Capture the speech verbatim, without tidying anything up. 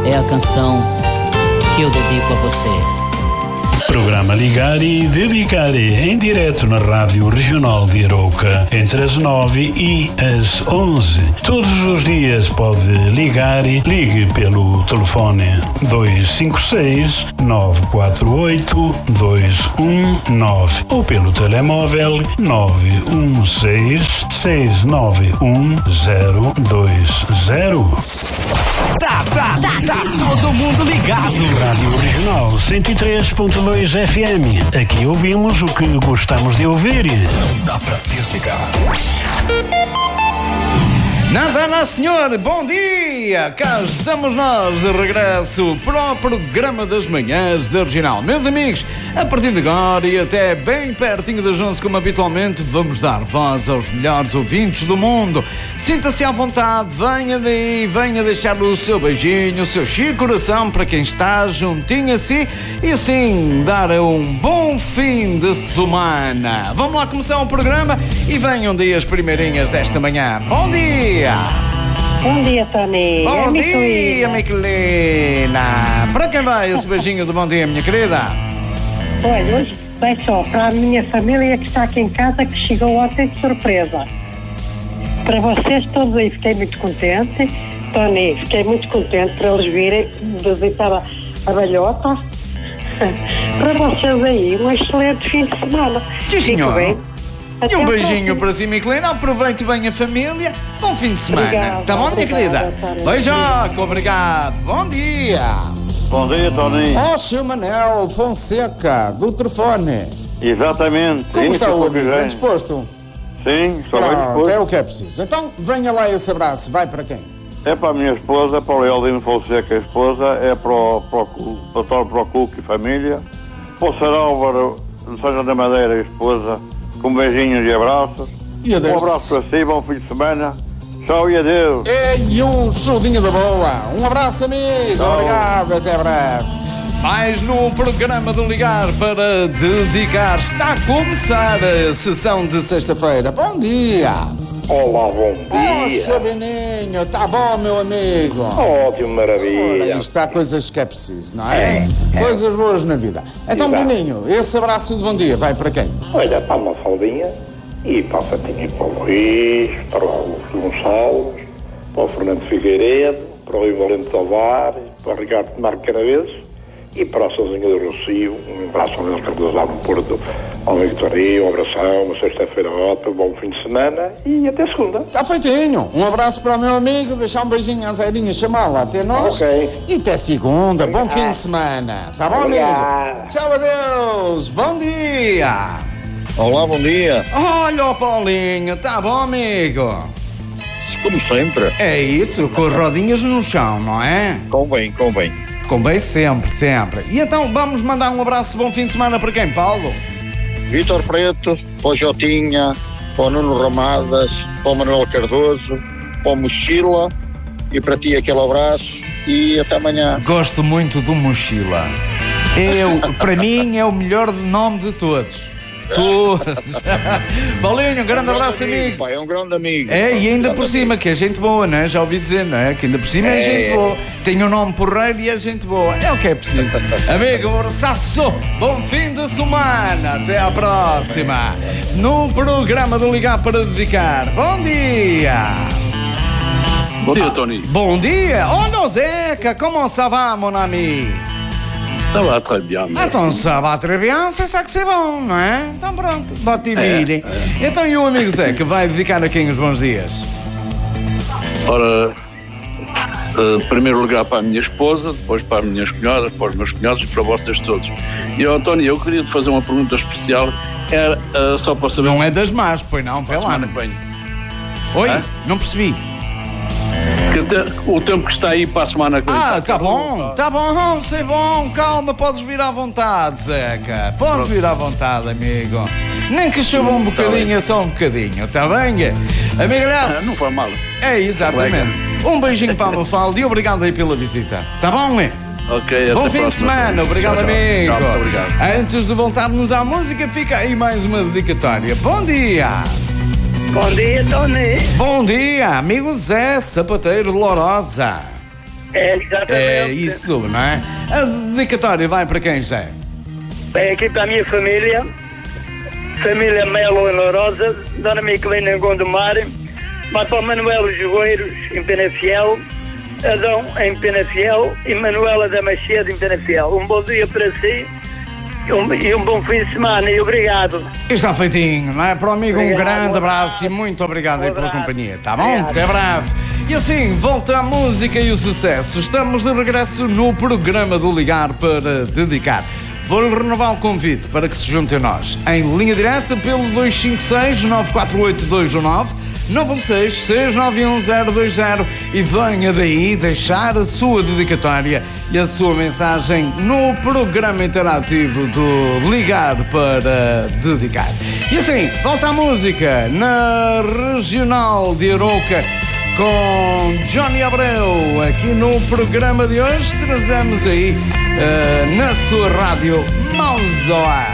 é a canção que eu dedico a você. Programa Ligar e Dedicar em direto na Rádio Regional de Arouca entre as nove e as onze. Todos os dias pode ligar e ligue pelo telefone dois cinco seis, nove quatro oito, dois um nove ou pelo telemóvel nove um seis, seis nove um zero dois zero. Tá, tá, tá, tá todo mundo ligado. Rádio Regional cento e três ponto dois F M. Aqui ouvimos o que gostamos de ouvir. Não dá pra desligar. Nada, não, senhor. Bom dia. Cá estamos nós de regresso para o programa das manhãs da Regional. Meus amigos, a partir de agora e até bem pertinho das onze, como habitualmente, vamos dar voz aos melhores ouvintes do mundo. Sinta-se à vontade, venha daí, venha deixar o seu beijinho, o seu chico coração para quem está juntinho a si e assim dar um bom fim de semana. Vamos lá começar o programa e venham daí as primeirinhas desta manhã. Bom dia! Bom dia, Tony. Bom é dia, Miquelina. Para quem vai esse beijinho de bom dia, minha querida? Olha, hoje vai só para a minha família que está aqui em casa, que chegou ontem de surpresa. Para vocês todos aí, fiquei muito contente. Tony, fiquei muito contente para eles virem visitar a, a balhota. Para vocês aí, um excelente fim de semana. Sim, senhor. Bem. E um beijinho para si, Miquelina. Aproveite bem a família. Bom fim de semana. Obrigada, Tá bom, minha obrigada, querida? Beijoca, obrigado. Bom dia. Bom dia, Tony. Ó, seu Manel Fonseca, do telefone. Exatamente. Como Sim, está o estou amigo? bem. Bem disposto? Sim, estou bem Pronto, disposto. é o que é preciso. Então, venha lá esse abraço. Vai para quem? É para a minha esposa, para o Eldino Fonseca, a esposa, é para o, para o, para o, para o Cuco e família, para o Sr. Álvaro de São João da Madeira, a esposa, com beijinhos e abraços. E adeus. Um abraço para si, bom fim de semana. Tchau e adeus. E um chudinho da boa. Um abraço, amigo. Tchau. Obrigado, até breve. Mais num programa do Ligar para Dedicar. Está a começar a sessão de sexta-feira. Bom dia. Olá, bom dia. Poxa, Beninho, tá bom, meu amigo? Ótimo, maravilha. Ora, isto há coisas que é preciso, não é? é coisas boas na vida. Então, Exato. Beninho, esse abraço de bom dia vai para quem? Olha, para a Mafaldinha e para a Santinha, para o Luís, para o Gonçalves, para o Fernando Figueiredo, para o Rui Valente Tavares, para o Ricardo Marco Canaveses e para a Sozinha do Rocio. Um abraço ao meu Cardoso no Porto, ao Victoria, um abração, uma sexta-feira ótima, bom fim de semana e até segunda. Está feitinho. Um abraço para o meu amigo, deixar um beijinho à Zairinha, chamá-la até nós. Ok. E até segunda. Bom fim de semana. Tá bom, amigo? Obrigado. Tchau, adeus. Bom dia. Olá, bom dia. Olha o Paulinho, tá bom, amigo? Como sempre. É isso, com as rodinhas no chão, não é? Convém, convém. Convém sempre, sempre. E então, vamos mandar um abraço, bom fim de semana para quem, Paulo? Vítor Preto, para o Jotinha, para o Nuno Ramadas, para o Manuel Cardoso, para o Mochila e para ti aquele abraço e até amanhã. Gosto muito do Mochila. Eu, para mim, é o melhor nome de todos. Todos. Paulinho, um grande é um abraço, amigo. amigo. Pai, é um grande amigo. É, e ainda um por cima, amigo. que é gente boa, não é? Já ouvi dizer, não é? Que ainda por cima é, é gente boa. Tem o um nome porreiro e é gente boa. É o que é preciso. Amigo, um abraço. Bom fim de semana. Até à próxima. No programa do Ligar para Dedicar. Bom dia. Bom dia, Tony. Bom dia. Olha o Zeca. Como ça va, mon ami? Ça va très bien, merci. Então, ça va très bien, c'est ça que c'est bom, não é? Então pronto, bote e mire. É, é. Então e o amigo Zé, que vai dedicar a quem os bons dias? Ora, uh, primeiro lugar para a minha esposa, depois para as minhas cunhadas, para os meus cunhados e para vocês todos. E, oh, Tony, eu queria te fazer uma pergunta especial, era uh, só para saber... Não é das más, pois não, vê lá. Oi, Hã? Não percebi. Que te, o tempo que está aí para a semana que Ah, tá bom, tá bom, sei bom, calma, podes vir à vontade, Zeca. Podes vir à vontade, amigo. Nem que chova um bocadinho, é só um bocadinho, tá bem? Amigo, aliás... Ah, não foi mal. É, exatamente. Um beijinho para a Mafalda e obrigado aí pela visita, tá bom, é? Ok, bom até fim de semana, obrigado, tchau, amigo. tchau, muito obrigado. Antes de voltarmos à música, fica aí mais uma dedicatória. Bom dia! Bom dia, Tony. Bom dia, amigo Zé, sapateiro de Lourosa. É, exatamente. É isso, não é? A dedicatória vai para quem, Zé? Bem, aqui para a minha família, família Melo Olorosa, Dona Miquelina em Gondomar, vai para o Manuel Jogueiros em Penafiel, Adão em Penafiel e Manuela da Macheda em Penafiel. Um bom dia para si e um, e um bom fim de semana e obrigado. E está feitinho, não é? Para o amigo Obrigado, um grande um abraço abraço. e muito obrigado Um aí pela abraço. companhia, tá bom? Obrigado. Até breve. E assim, volta a música e o sucesso. Estamos de regresso no programa do Ligar para Dedicar. Vou-lhe renovar o convite para que se junte a nós em linha direta pelo dois cinco seis, nove quatro oito, dois um nove, nove seis, seis nove um, zero dois zero e venha daí deixar a sua dedicatória e a sua mensagem no programa interativo do Ligar para Dedicar. E assim, volta a música na Regional de Arouca com Johnny Abreu. Aqui no programa de hoje trazemos aí uh, na sua rádio Mãos ao Ar.